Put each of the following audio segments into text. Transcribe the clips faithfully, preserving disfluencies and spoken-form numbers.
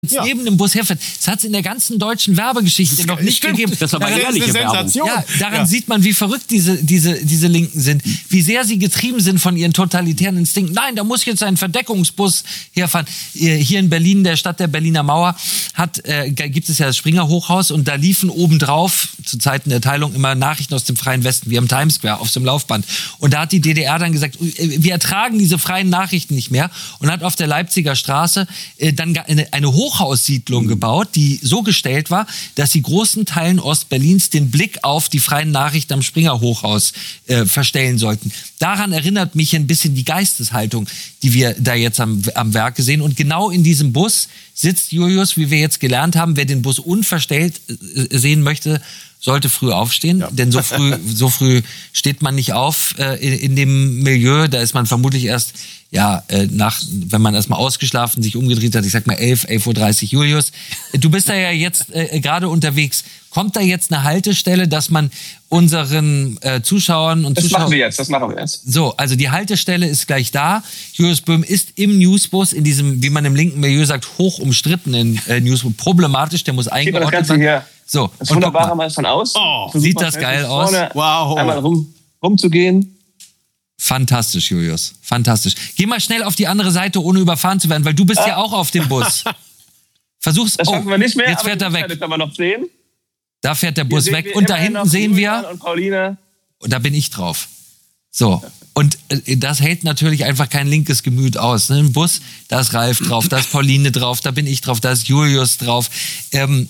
Ja. Neben dem Bus herfährt. Das hat es in der ganzen deutschen Werbegeschichte noch nicht stimmt. gegeben. Das war eine ehrliche Werbung. Ja, daran ja. sieht man, wie verrückt diese, diese, diese Linken sind. Wie sehr sie getrieben sind von ihren totalitären Instinkten. Nein, da muss jetzt ein Verdeckungsbus herfahren. Hier in Berlin, der Stadt der Berliner Mauer, hat, äh, gibt es ja das Springer Hochhaus und da liefen obendrauf zu Zeiten der Teilung immer Nachrichten aus dem Freien Westen, wie am Times Square auf so einem Laufband. Und da hat die D D R dann gesagt, wir ertragen diese freien Nachrichten nicht mehr und hat auf der Leipziger Straße äh, dann eine, eine Hochhaussiedlung gebaut, die so gestellt war, dass sie großen Teilen Ostberlins den Blick auf die freien Nachrichten am Springer Hochhaus äh, verstellen sollten. Daran erinnert mich ein bisschen die Geisteshaltung, die wir da jetzt am, am Werke sehen. Und genau in diesem Bus sitzt Julius, wie wir jetzt gelernt haben. Wer den Bus unverstellt äh, sehen möchte, sollte früh aufstehen, ja. denn so früh, so früh steht man nicht auf äh, in, in dem Milieu. Da ist man vermutlich erst, ja, äh, nach, wenn man erstmal ausgeschlafen, sich umgedreht hat, ich sag mal elf, elf Uhr dreißig. Julius, du bist da ja jetzt äh, gerade unterwegs. Kommt da jetzt eine Haltestelle, dass man unseren äh, Zuschauern und das Zuschauern... Das machen wir jetzt, das machen wir jetzt. So, also die Haltestelle ist gleich da. Julius Böhm ist im Newsbus, in diesem, wie man im linken Milieu sagt, hoch umstrittenen äh, Newsbus. Problematisch, der muss eingeordnet werden. Hier. So, das ist wunderbar mal von außen. Oh, sieht das geil aus. Wow. Einmal rum, rumzugehen. Fantastisch, Julius. Fantastisch. Geh mal schnell auf die andere Seite, ohne überfahren zu werden, weil du bist ah. ja auch auf dem Bus. Versuch's. Das schaffen oh, wir nicht mehr. Jetzt fährt er weg. Das kann man noch sehen. Da fährt der Bus weg. Und da hinten sehen wir. Und Pauline. Und da bin ich drauf. So. Und äh, das hält natürlich einfach kein linkes Gemüt aus. Ne? Im Bus, da ist Ralf drauf, da ist Pauline drauf, da bin ich drauf, da ist Julius drauf. Ähm,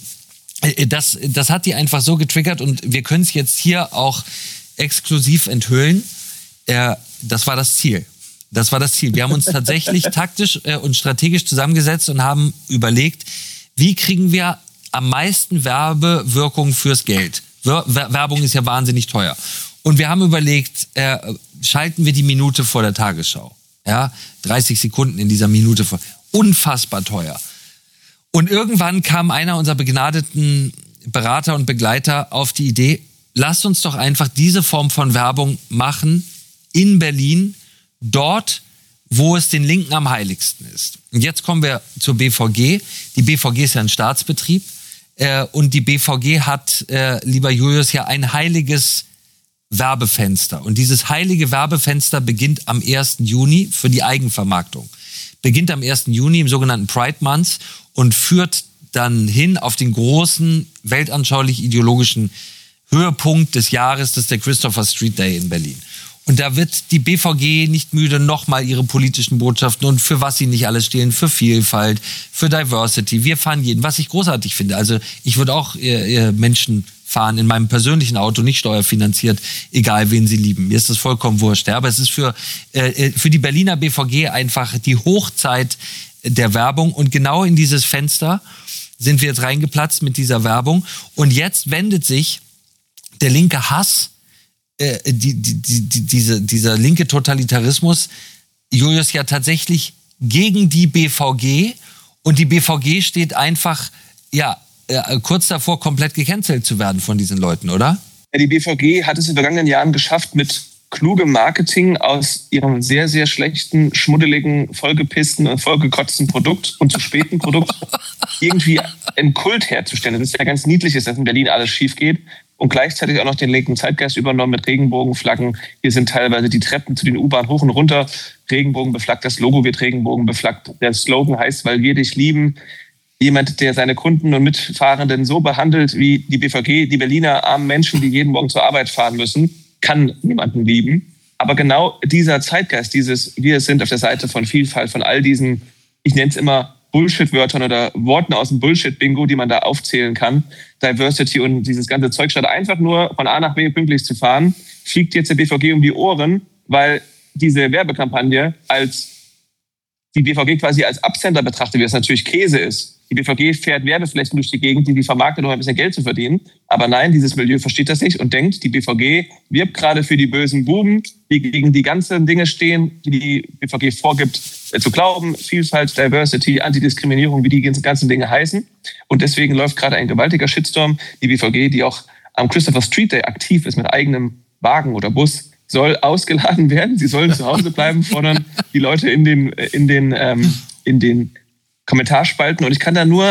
Das, das hat die einfach so getriggert und wir können es jetzt hier auch exklusiv enthüllen. Äh, das war das Ziel. Das war das Ziel. Wir haben uns tatsächlich taktisch äh, und strategisch zusammengesetzt und haben überlegt, wie kriegen wir am meisten Werbewirkung fürs Geld. Wer- Werbung ist ja wahnsinnig teuer. Und wir haben überlegt, äh, schalten wir die Minute vor der Tagesschau. Ja, dreißig Sekunden in dieser Minute vor. Unfassbar teuer. Und irgendwann kam einer unserer begnadeten Berater und Begleiter auf die Idee, lasst uns doch einfach diese Form von Werbung machen in Berlin, dort, wo es den Linken am heiligsten ist. Und jetzt kommen wir zur B V G. Die B V G ist ja ein Staatsbetrieb äh, und die B V G hat, äh, lieber Julius, ja ein heiliges Werbefenster. Und dieses heilige Werbefenster beginnt am ersten Juni für die Eigenvermarktung. Beginnt am ersten Juni im sogenannten Pride Month und führt dann hin auf den großen weltanschaulich-ideologischen Höhepunkt des Jahres, das ist der Christopher Street Day in Berlin. Und da wird die B V G nicht müde, nochmal ihre politischen Botschaften und für was sie nicht alles stehen, für Vielfalt, für Diversity. Wir fahren jeden, was ich großartig finde. Also ich würde auch äh, äh, Menschen fahren in meinem persönlichen Auto, nicht steuerfinanziert, egal wen sie lieben. Mir ist das vollkommen wurscht. Ja, aber es ist für, äh, für die Berliner B V G einfach die Hochzeit der Werbung. Und genau in dieses Fenster sind wir jetzt reingeplatzt mit dieser Werbung. Und jetzt wendet sich der linke Hass, äh, die, die, die, die, diese, dieser linke Totalitarismus, Julius, ja tatsächlich gegen die B V G. Und die B V G steht einfach, ja, kurz davor, komplett gecancelt zu werden von diesen Leuten, oder? Ja, die B V G hat es in den vergangenen Jahren geschafft, mit klugem Marketing aus ihrem sehr, sehr schlechten, schmuddeligen, vollgepissten und vollgekotzten Produkt und zu späten Produkt irgendwie einen Kult herzustellen. Das ist ja ganz niedlich, dass in Berlin alles schief geht. Und gleichzeitig auch noch den linken Zeitgeist übernommen mit Regenbogenflaggen. Hier sind teilweise die Treppen zu den U-Bahnen hoch und runter regenbogenbeflaggt. Das Logo wird regenbogenbeflaggt. Der Slogan heißt, weil wir dich lieben. Jemand, der seine Kunden und Mitfahrenden so behandelt wie die B V G, die Berliner armen Menschen, die jeden Morgen zur Arbeit fahren müssen, kann niemanden lieben. Aber genau dieser Zeitgeist, dieses wir sind auf der Seite von Vielfalt, von all diesen, ich nenne es immer Bullshit-Wörtern oder Worten aus dem Bullshit-Bingo, die man da aufzählen kann, Diversity und dieses ganze Zeug, statt einfach nur von A nach B pünktlich zu fahren, fliegt jetzt der B V G um die Ohren, weil diese Werbekampagne als die B V G quasi als Absender betrachtet, wie es natürlich Käse ist. Die B V G fährt Werbeflächen durch die Gegend, die die vermarktet, um ein bisschen Geld zu verdienen. Aber nein, dieses Milieu versteht das nicht und denkt, die B V G wirbt gerade für die bösen Buben, die gegen die ganzen Dinge stehen, die die B V G vorgibt, äh, zu glauben. Vielfalt, Diversity, Antidiskriminierung, wie die ganzen Dinge heißen. Und deswegen läuft gerade ein gewaltiger Shitstorm. Die B V G, die auch am Christopher Street Day aktiv ist mit eigenem Wagen oder Bus, soll ausgeladen werden. Sie sollen zu Hause bleiben, fordern die Leute in den, in den, ähm, in den Kommentarspalten und ich kann da nur